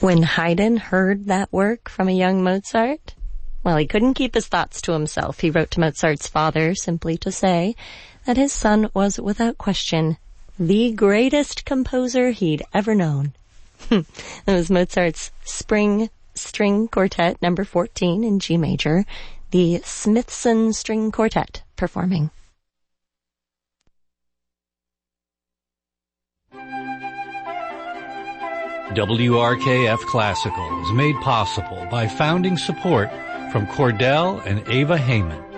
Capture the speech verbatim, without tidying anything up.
When Haydn heard that work from a young Mozart, well, he couldn't keep his thoughts to himself. He wrote to Mozart's father simply to say that his son was, without question, the greatest composer he'd ever known. That was Mozart's Spring String Quartet number fourteen in G major, the Smithson String Quartet performing. W R K F Classical is made possible by founding support from Cordell and Ava Heyman.